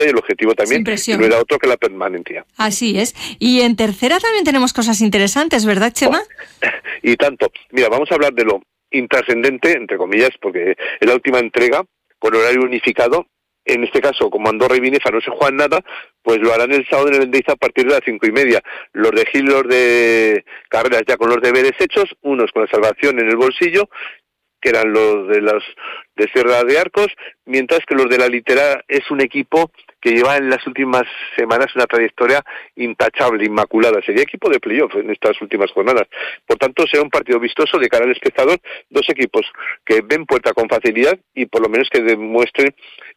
y el objetivo también no era otro que la permanencia. Así es. Y en tercera también tenemos cosas interesantes, ¿verdad, Chema? Y tanto. Mira, vamos a hablar de lo intrascendente, entre comillas, porque es la última entrega con horario unificado. En este caso, como Andorra y Binefa no se juegan nada, pues lo harán el sábado en el Endeiza a partir de las 5:30. Los de Gil, los de Carreras ya con los deberes hechos, unos con la salvación en el bolsillo, que eran los de Sierra de Arcos, mientras que los de la Litera es un equipo que lleva en las últimas semanas una trayectoria intachable, inmaculada. Sería equipo de playoff en estas últimas jornadas. Por tanto, será un partido vistoso de cara al espectador. Dos equipos que ven puerta con facilidad y por lo menos que demuestren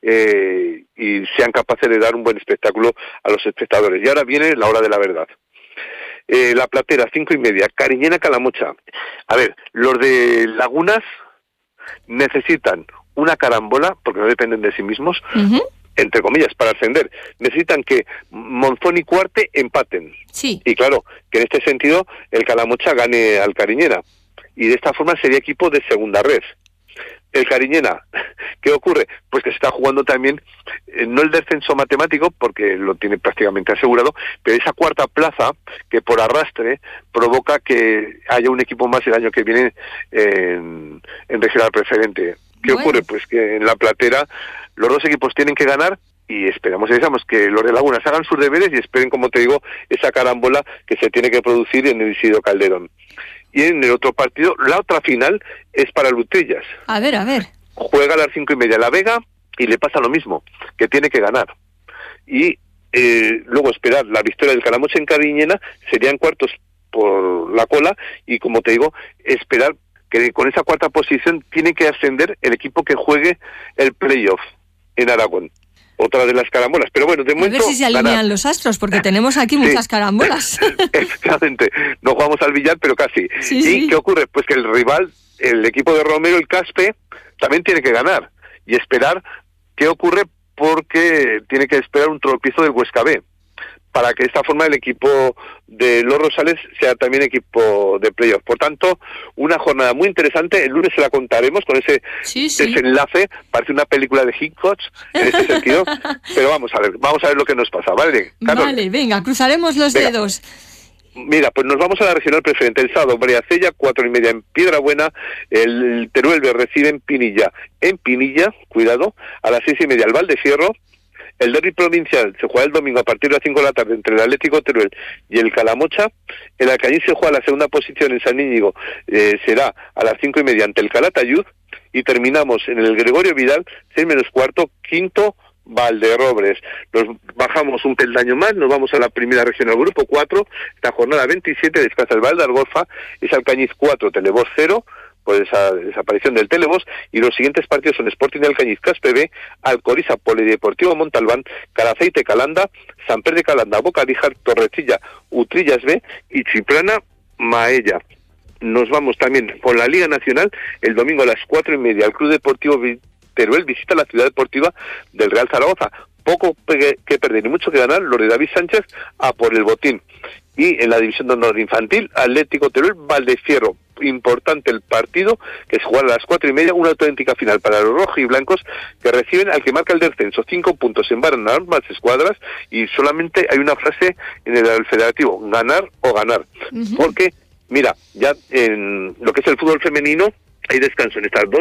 y sean capaces de dar un buen espectáculo a los espectadores. Y ahora viene la hora de la verdad. La Platera, 5:30, Cariñena, Calamocha. A ver, los de Lagunas necesitan una carambola, porque no dependen de sí mismos, entre comillas, para ascender. Necesitan que Monzón y Cuarte empaten. Sí. Y claro, que en este sentido el Calamocha gane al Cariñena. Y de esta forma sería equipo de segunda red. El Cariñena, ¿qué ocurre? Pues que se está jugando también, no el descenso matemático, porque lo tiene prácticamente asegurado, pero esa cuarta plaza que por arrastre provoca que haya un equipo más el año que viene en regional preferente. ¿Qué ocurre? Pues que en la Platera los dos equipos tienen que ganar y esperamos y deseamos que los de Lagunas hagan sus deberes y esperen, como te digo, esa carambola que se tiene que producir en el Isidro Calderón. Y en el otro partido, la otra final es para el Utrillas. A ver. Juega a las 5:30 la Vega y le pasa lo mismo, que tiene que ganar. Y luego esperar la victoria del Calamocha en Cariñena, serían cuartos por la cola, y como te digo, esperar que con esa cuarta posición tiene que ascender el equipo que juegue el playoff en Aragón. Otra de las carambolas, pero bueno, de momento... A ver si se alinean los astros, porque tenemos aquí muchas carambolas. Efectivamente, no jugamos al billar, pero casi. Sí. ¿Qué ocurre? Pues que el rival, el equipo de Romero, el Caspe, también tiene que ganar y esperar qué ocurre, porque tiene que esperar un tropiezo del Huesca B, para que de esta forma el equipo de Los Rosales sea también equipo de playoff. Por tanto, una jornada muy interesante. El lunes se la contaremos con ese desenlace. Parece una película de Hitchcock en este sentido. Pero vamos a ver lo que nos pasa, ¿vale? Carlos. Vale, venga, cruzaremos los dedos. Mira, pues nos vamos a la regional preferente. El sábado, Briacella, 4:30 en Piedrabuena. El Teruel recibe en Pinilla, cuidado, a las 6:30 el Valdefierro. El derbi provincial se juega el domingo a partir de las 5 de la tarde entre el Atlético Teruel y el Calamocha. El Alcañiz se juega la segunda posición en San Íñigo, será a las 5:30 ante el Calatayud. Y terminamos en el Gregorio Vidal, 6:45, quinto Valderrobres. Nos bajamos un peldaño más, nos vamos a la primera región del grupo 4. Esta jornada 27 descansa el Valdargorfa, es Alcañiz 4, Telebos 0, por esa desaparición del Telebos, y los siguientes partidos son Sporting de Alcañiz, Caspe B, Alcoriza, Polideportivo Montalbán, Calaceite, Calanda, Samper de Calanda, Bocadíjar, Torrecilla, Utrillas B y Chiprana, Maella. Nos vamos también con la Liga Nacional, el domingo a las 4:30, el Club Deportivo Teruel visita la ciudad deportiva del Real Zaragoza. Poco que perder y mucho que ganar los de David Sánchez a por el botín. Y en la división de honor infantil, Atlético Teruel, Valdefierro. Importante el partido, que se jugará a las 4:30, una auténtica final para los rojos y blancos, que reciben al que marca el descenso. 5 puntos en barra en ambas escuadras, y solamente hay una frase en el federativo: ganar o ganar. Porque, mira, ya en lo que es el fútbol femenino, hay descanso en estas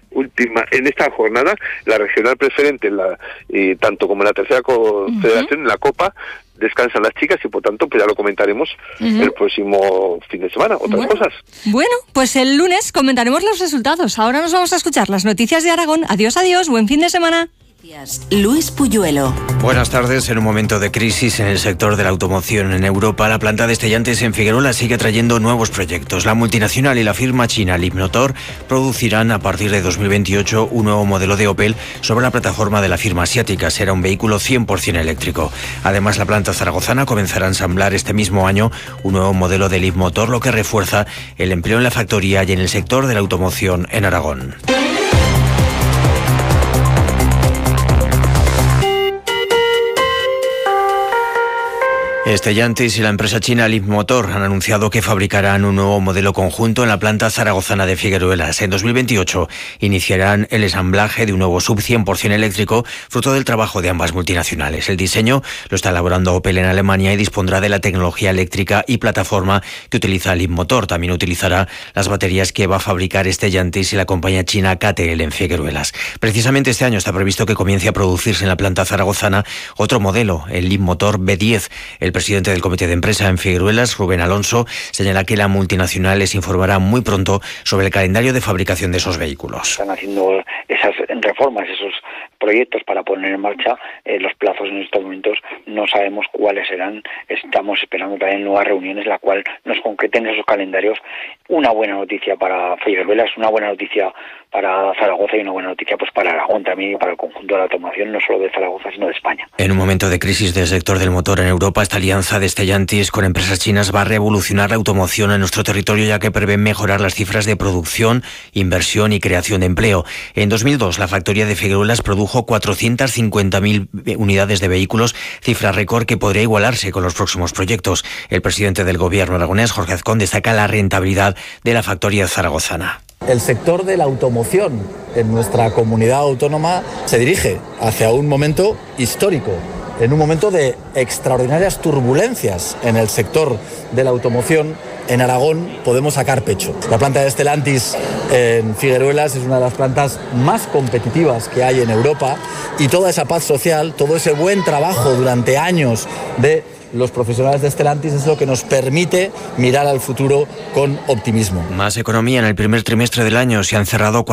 en esta jornada, la regional preferente, tanto como en la tercera federación, en la Copa, descansan las chicas, y por tanto pues ya lo comentaremos el próximo fin de semana, cosas. Bueno, pues el lunes comentaremos los resultados. Ahora nos vamos a escuchar las noticias de Aragón. Adiós, buen fin de semana. Luis Puyuelo. Buenas tardes. En un momento de crisis en el sector de la automoción en Europa, la planta de Stellantis en Figueroa sigue trayendo nuevos proyectos. La multinacional y la firma china Leapmotor producirán a partir de 2028 un nuevo modelo de Opel sobre la plataforma de la firma asiática. Será un vehículo 100% eléctrico. Además, la planta zaragozana comenzará a ensamblar este mismo año un nuevo modelo de Leapmotor, lo que refuerza el empleo en la factoría y en el sector de la automoción en Aragón. Stellantis y la empresa china Leapmotor han anunciado que fabricarán un nuevo modelo conjunto en la planta zaragozana de Figueruelas. En 2028 iniciarán el ensamblaje de un nuevo SUV 100% eléctrico, fruto del trabajo de ambas multinacionales. El diseño lo está elaborando Opel en Alemania y dispondrá de la tecnología eléctrica y plataforma que utiliza Leapmotor. También utilizará las baterías que va a fabricar Stellantis y la compañía china KTL en Figueruelas. Precisamente este año está previsto que comience a producirse en la planta zaragozana otro modelo, el Leapmotor B10. El presidente del comité de empresa en Figueruelas, Rubén Alonso, señala que la multinacional les informará muy pronto sobre el calendario de fabricación de esos vehículos. Están haciendo esas reformas, esos proyectos para poner en marcha. Los plazos en estos momentos no sabemos cuáles serán. Estamos esperando también nuevas reuniones en la cual nos concreten esos calendarios. Una buena noticia para Figueruelas, una buena noticia para Zaragoza y una buena noticia pues para Aragón también y para el conjunto de la automoción, no solo de Zaragoza sino de España. En un momento de crisis del sector del motor en Europa, esta alianza de Stellantis con empresas chinas va a revolucionar la automoción en nuestro territorio, ya que prevé mejorar las cifras de producción, inversión y creación de empleo. En 2002, la factoría de Figueruelas produjo 450.000 unidades de vehículos, cifra récord que podría igualarse con los próximos proyectos. El presidente del gobierno aragonés, Jorge Azcón, destaca la rentabilidad de la factoría zaragozana. El sector de la automoción en nuestra comunidad autónoma se dirige hacia un momento histórico, en un momento de extraordinarias turbulencias en el sector de la automoción. En Aragón podemos sacar pecho. La planta de Stellantis en Figueruelas es una de las plantas más competitivas que hay en Europa y toda esa paz social, todo ese buen trabajo durante años de los profesionales de Stellantis es lo que nos permite mirar al futuro con optimismo. Más economía. En el primer trimestre del año se han cerrado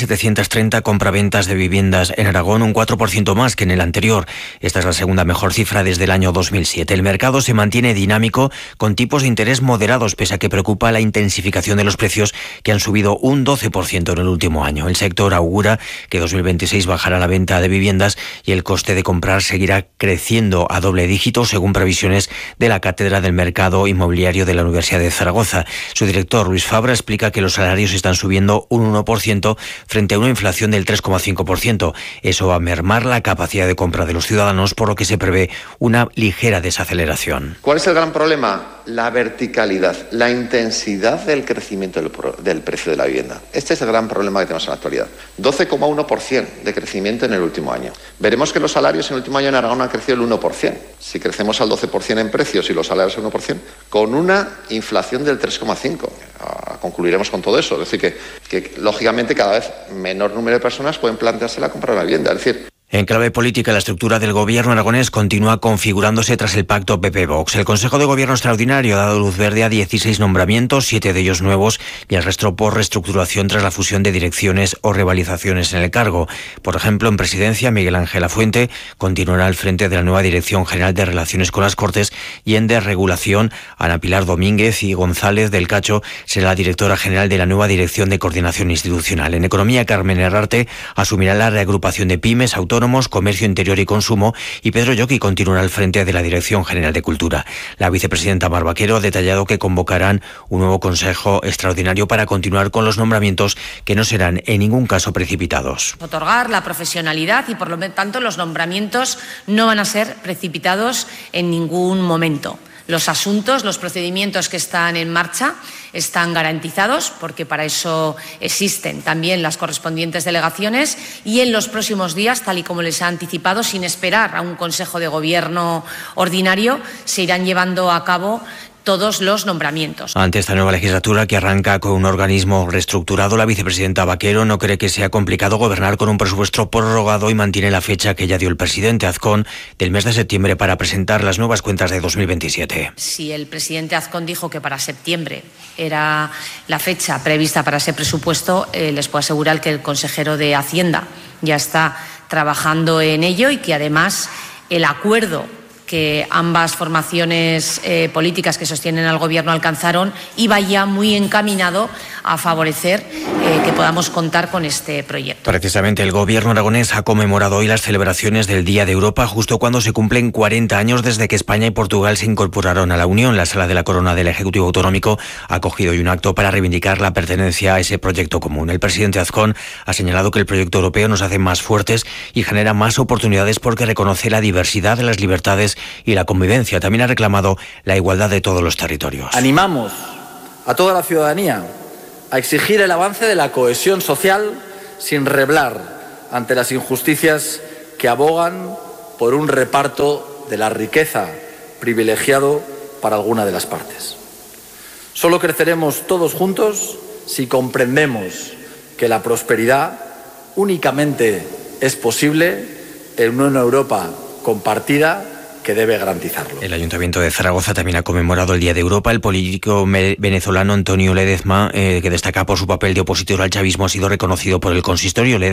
4.730 compraventas de viviendas en Aragón, un 4% más que en el anterior. Esta es la segunda mejor cifra desde el año 2007. El mercado se mantiene dinámico con tipos de interés moderados, pese a que preocupa la intensificación de los precios, que han subido un 12% en el último año. El sector augura que 2026 bajará la venta de viviendas y el coste de comprar seguirá creciendo a doble dígito, según previsiones de la Cátedra del Mercado Inmobiliario de la Universidad de Zaragoza. Su director, Luis Fabra, explica que los salarios están subiendo un 1% frente a una inflación del 3,5%. Eso va a mermar la capacidad de compra de los ciudadanos, por lo que se prevé una ligera desaceleración. ¿Cuál es el gran problema? La verticalidad, la intensidad del crecimiento del precio de la vivienda. Este es el gran problema que tenemos en la actualidad. 12,1% de crecimiento en el último año. Veremos que los salarios en el último año en Aragón han crecido el 1%. Si crecemos al 12% en precios y los salarios al 1%, con una inflación del 3,5%. Concluiremos con todo eso. Es decir, que lógicamente cada vez menor número de personas pueden plantearse la compra de una vivienda. Es decir, en clave política, la estructura del gobierno aragonés continúa configurándose tras el pacto PP-Vox. El Consejo de Gobierno Extraordinario ha dado luz verde a 16 nombramientos, 7 de ellos nuevos y el resto por reestructuración tras la fusión de direcciones o revalidaciones en el cargo. Por ejemplo, en Presidencia, Miguel Ángel Afuente continuará al frente de la nueva Dirección General de Relaciones con las Cortes y en Desregulación, Ana Pilar Domínguez y González del Cacho será la directora general de la nueva Dirección de Coordinación Institucional. En Economía, Carmen Herrarte asumirá la reagrupación de pymes, autónomos, comercio interior y consumo, y Pedro Lloqui continuará al frente de la Dirección General de Cultura. La vicepresidenta Mar Vaquero ha detallado que convocarán un nuevo Consejo Extraordinario para continuar con los nombramientos que no serán en ningún caso precipitados. Otorgar la profesionalidad y por lo tanto los nombramientos no van a ser precipitados en ningún momento. Los asuntos, los procedimientos que están en marcha están garantizados porque para eso existen también las correspondientes delegaciones y en los próximos días, tal y como les ha anticipado, sin esperar a un Consejo de Gobierno ordinario, se irán llevando a cabo todos los nombramientos. Ante esta nueva legislatura que arranca con un organismo reestructurado, la vicepresidenta Vaquero no cree que sea complicado gobernar con un presupuesto prorrogado y mantiene la fecha que ya dio el presidente Azcón del mes de septiembre para presentar las nuevas cuentas de 2027. Si el presidente Azcón dijo que para septiembre era la fecha prevista para ese presupuesto, les puedo asegurar que el consejero de Hacienda ya está trabajando en ello y que además el acuerdo que ambas formaciones políticas que sostienen al Gobierno alcanzaron iba ya muy encaminado a favorecer que podamos contar con este proyecto. Precisamente el Gobierno aragonés ha conmemorado hoy las celebraciones del Día de Europa, justo cuando se cumplen 40 años desde que España y Portugal se incorporaron a la Unión. La Sala de la Corona del Ejecutivo Autonómico ha acogido hoy un acto para reivindicar la pertenencia a ese proyecto común. El presidente Azcón ha señalado que el proyecto europeo nos hace más fuertes y genera más oportunidades porque reconoce la diversidad de las libertades y la convivencia. También ha reclamado la igualdad de todos los territorios. Animamos a toda la ciudadanía a exigir el avance de la cohesión social sin reblar ante las injusticias que abogan por un reparto de la riqueza privilegiado para alguna de las partes. Solo creceremos todos juntos si comprendemos que la prosperidad únicamente es posible en una Europa compartida que debe garantizarlo. El Ayuntamiento de Zaragoza también ha conmemorado el Día de Europa. El político venezolano Antonio Ledezma, que destaca por su papel de opositor al chavismo, ha sido reconocido por el consistorio.